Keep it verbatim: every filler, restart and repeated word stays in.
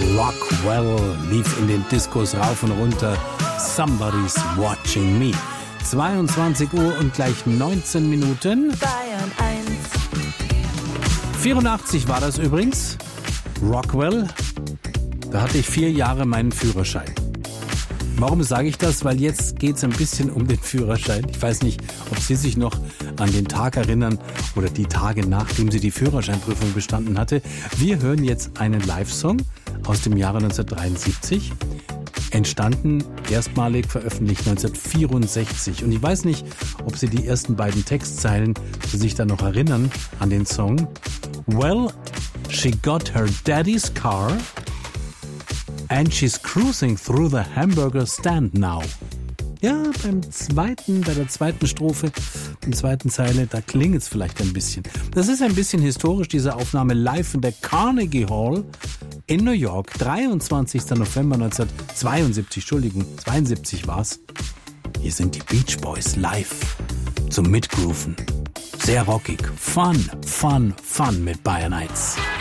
Rockwell lief in den Diskos rauf und runter. Somebody's Watching Me. zweiundzwanzig Uhr und gleich neunzehn Minuten. Bayern eins. vierundachtzig war das übrigens. Rockwell. Da hatte ich vier Jahre meinen Führerschein. Warum sage ich das? Weil jetzt geht es ein bisschen um den Führerschein. Ich weiß nicht, ob Sie sich noch an den Tag erinnern oder die Tage, nachdem sie die Führerscheinprüfung bestanden hatte. Wir hören jetzt einen Live-Song aus dem Jahre neunzehnhundertdreiundsiebzig. Entstanden, erstmalig veröffentlicht neunzehnhundertvierundsechzig. Und ich weiß nicht, ob Sie die ersten beiden Textzeilen Sie sich da noch erinnern an den Song. Well, she got her daddy's car and she's cruising through the hamburger stand now. Ja, beim zweiten, bei der zweiten Strophe, der zweiten Zeile, da klingt es vielleicht ein bisschen. Das ist ein bisschen historisch, diese Aufnahme live in der Carnegie Hall in New York, dreiundzwanzigster November neunzehnhundertzweiundsiebzig, Entschuldigung, zweiundsiebzig war's. Hier sind die Beach Boys live zum Mitgrooven. Sehr rockig. Fun, fun, fun mit Bayern eins.